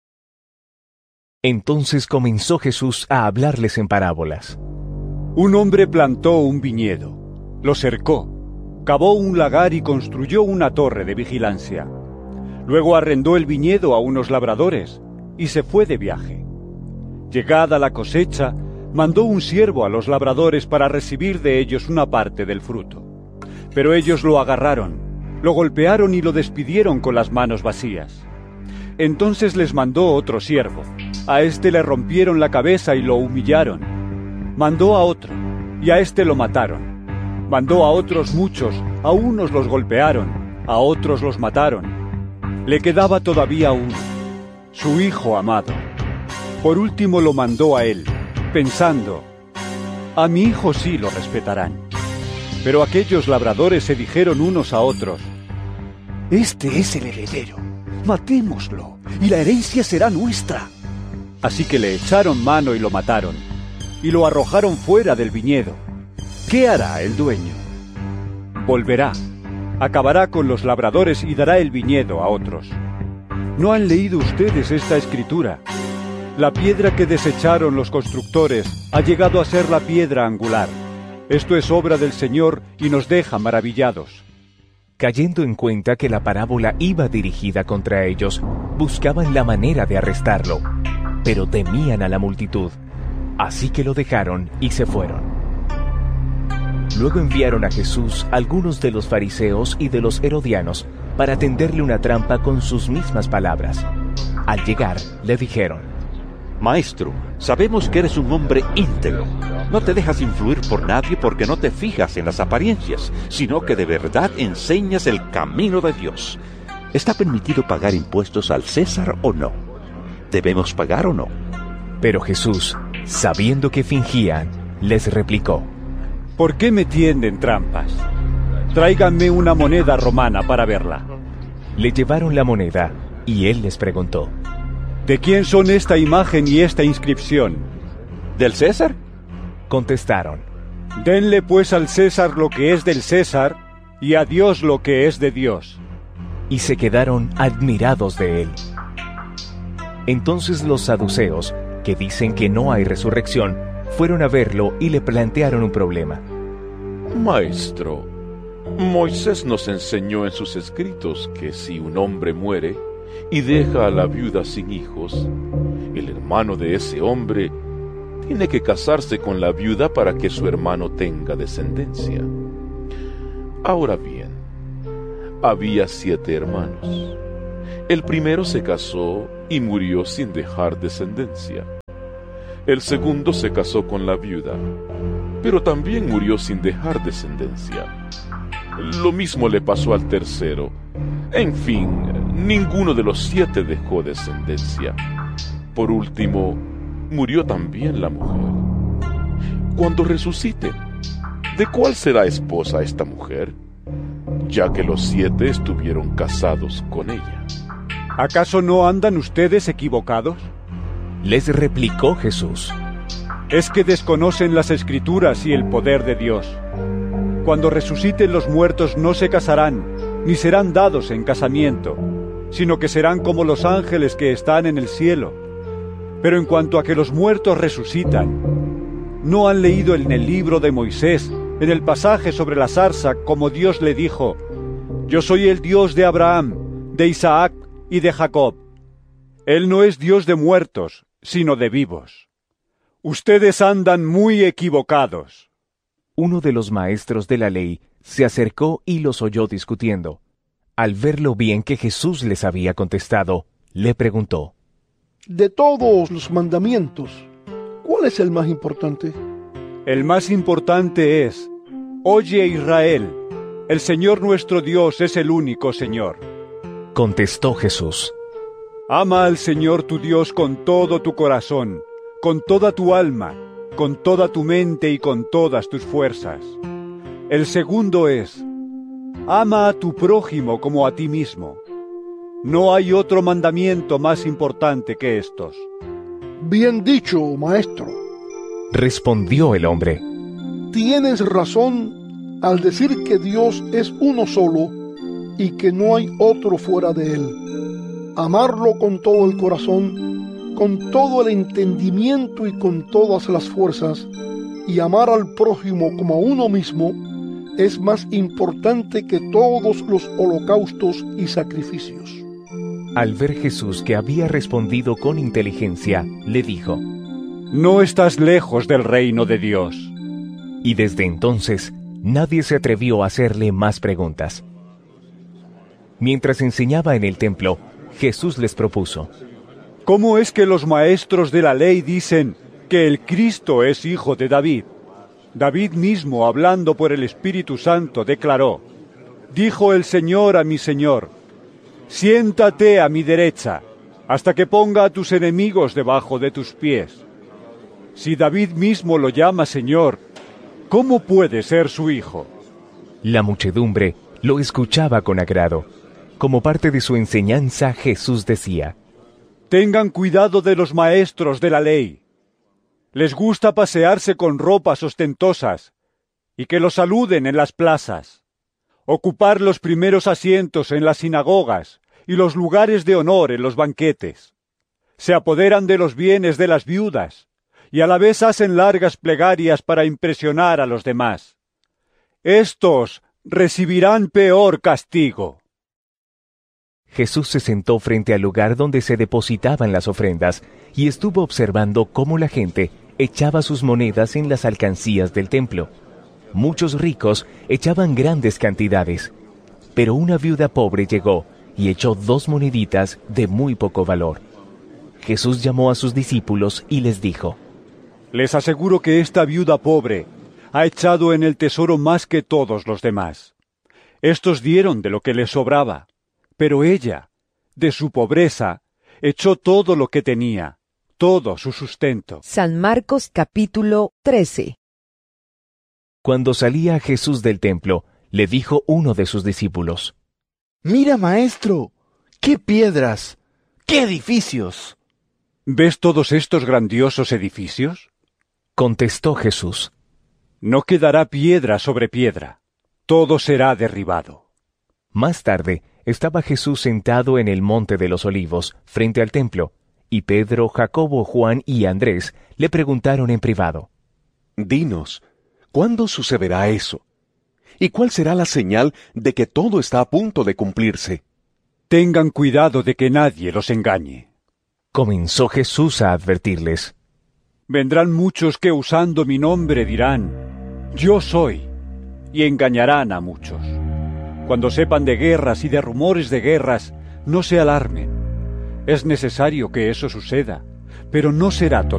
Entonces comenzó Jesús a hablarles en parábolas. Un hombre plantó un viñedo, lo cercó, cavó un lagar y construyó una torre de vigilancia. Luego arrendó el viñedo a unos labradores y se fue de viaje. Llegada la cosecha, mandó un siervo a los labradores para recibir de ellos una parte del fruto. Pero ellos lo agarraron, lo golpearon y lo despidieron con las manos vacías. Entonces les mandó otro siervo. A éste le rompieron la cabeza y lo humillaron. Mandó a otro, y a éste lo mataron. Mandó a otros muchos, a unos los golpearon, a otros los mataron. Le quedaba todavía uno, su hijo amado. Por último lo mandó a él, pensando, a mi hijo sí lo respetarán. Pero aquellos labradores se dijeron unos a otros, este es el heredero, matémoslo, y la herencia será nuestra. Así que le echaron mano y lo mataron, y lo arrojaron fuera del viñedo. ¿Qué hará el dueño? Volverá, acabará con los labradores y dará el viñedo a otros. ¿No han leído ustedes esta escritura? La piedra que desecharon los constructores ha llegado a ser la piedra angular. Esto es obra del Señor y nos deja maravillados. Cayendo en cuenta que la parábola iba dirigida contra ellos, buscaban la manera de arrestarlo, pero temían a la multitud, así que lo dejaron y se fueron. Luego enviaron a Jesús algunos de los fariseos y de los herodianos para tenderle una trampa con sus mismas palabras. Al llegar, le dijeron: Maestro, sabemos que eres un hombre íntegro. No te dejas influir por nadie porque no te fijas en las apariencias, sino que de verdad enseñas el camino de Dios. ¿Está permitido pagar impuestos al César o no? ¿Debemos pagar o no? Pero Jesús, sabiendo que fingían, les replicó: ¿Por qué me tienden trampas? Tráiganme una moneda romana para verla. Le llevaron la moneda, y él les preguntó: ¿De quién son esta imagen y esta inscripción? ¿Del César? Contestaron: Denle pues al César lo que es del César, y a Dios lo que es de Dios. Y se quedaron admirados de él. Entonces los saduceos, que dicen que no hay resurrección, fueron a verlo y le plantearon un problema. Maestro, Moisés nos enseñó en sus escritos que si un hombre muere y deja a la viuda sin hijos, el hermano de ese hombre tiene que casarse con la viuda para que su hermano tenga descendencia. Ahora bien, había siete hermanos. El primero se casó y murió sin dejar descendencia. El segundo se casó con la viuda, pero también murió sin dejar descendencia. Lo mismo le pasó al tercero. En fin, ninguno de los siete dejó descendencia. Por último, murió también la mujer. Cuando resucite, ¿de cuál será esposa esta mujer? Ya que los siete estuvieron casados con ella. ¿Acaso no andan ustedes equivocados? Les replicó Jesús. Es que desconocen las Escrituras y el poder de Dios. Cuando resuciten los muertos no se casarán, ni serán dados en casamiento, sino que serán como los ángeles que están en el cielo. Pero en cuanto a que los muertos resucitan, ¿no han leído en el libro de Moisés, en el pasaje sobre la zarza, como Dios le dijo: Yo soy el Dios de Abraham, de Isaac y de Jacob? Él no es Dios de muertos, sino de vivos. Ustedes andan muy equivocados. Uno de los maestros de la ley se acercó y los oyó discutiendo. Al ver lo bien que Jesús les había contestado, le preguntó: De todos los mandamientos, ¿cuál es el más importante? El más importante es: Oye, Israel, el Señor nuestro Dios es el único Señor. Contestó Jesús: Ama al Señor tu Dios con todo tu corazón, con toda tu alma, con toda tu mente y con todas tus fuerzas. El segundo es: ama a tu prójimo como a ti mismo. No hay otro mandamiento más importante que estos. Bien dicho, maestro. Respondió el hombre: Tienes razón al decir que Dios es uno solo y que no hay otro fuera de él. Amarlo con todo el corazón, con todo el entendimiento y con todas las fuerzas, y amar al prójimo como a uno mismo, es más importante que todos los holocaustos y sacrificios. Al ver Jesús que había respondido con inteligencia, le dijo: No estás lejos del reino de Dios. Y desde entonces, nadie se atrevió a hacerle más preguntas. Mientras enseñaba en el templo, Jesús les propuso: ¿Cómo es que los maestros de la ley dicen que el Cristo es hijo de David? David mismo, hablando por el Espíritu Santo, declaró: Dijo el Señor a mi Señor: Siéntate a mi derecha, hasta que ponga a tus enemigos debajo de tus pies. Si David mismo lo llama Señor, ¿cómo puede ser su hijo? La muchedumbre lo escuchaba con agrado. Como parte de su enseñanza, Jesús decía: Tengan cuidado de los maestros de la ley. Les gusta pasearse con ropas ostentosas y que los saluden en las plazas, ocupar los primeros asientos en las sinagogas y los lugares de honor en los banquetes. Se apoderan de los bienes de las viudas y a la vez hacen largas plegarias para impresionar a los demás. Estos recibirán peor castigo. Jesús se sentó frente al lugar donde se depositaban las ofrendas y estuvo observando cómo la gente echaba sus monedas en las alcancías del templo. Muchos ricos echaban grandes cantidades, pero una viuda pobre llegó y echó dos moneditas de muy poco valor. Jesús llamó a sus discípulos y les dijo: Les aseguro que esta viuda pobre ha echado en el tesoro más que todos los demás. Estos dieron de lo que les sobraba, pero ella, de su pobreza, echó todo lo que tenía, todo su sustento. San Marcos capítulo trece. Cuando salía Jesús del templo, le dijo uno de sus discípulos: Mira, maestro, qué piedras, qué edificios. ¿Ves todos estos grandiosos edificios? Contestó Jesús: No quedará piedra sobre piedra, todo será derribado. Más tarde, estaba Jesús sentado en el monte de los Olivos, frente al templo, y Pedro, Jacobo, Juan y Andrés le preguntaron en privado: Dinos, ¿cuándo sucederá eso? ¿Y cuál será la señal de que todo está a punto de cumplirse? Tengan cuidado de que nadie los engañe. Comenzó Jesús a advertirles: Vendrán muchos que usando mi nombre dirán: Yo soy, y engañarán a muchos. Cuando sepan de guerras y de rumores de guerras, no se alarmen. Es necesario que eso suceda, pero no será tolerado.